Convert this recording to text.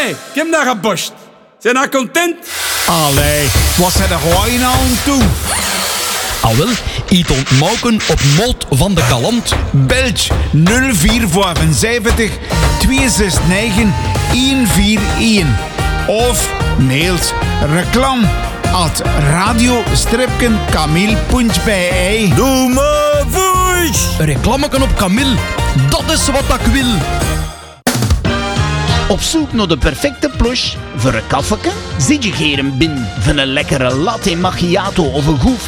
ik heb dat gebost. Zijn nou content? Allee, wat zijn er gewoon aan toe? Al wel, iets ontmoken op Moot van de Kalant. Belg 0475 269 141 of mails reclam@radio-kamil.be. Doe maar voice. Een reclameken op Camille, dat is wat ik wil. Op zoek naar de perfecte plush voor een koffieke? Zit je keren binnen van een lekkere latte macchiato of een goed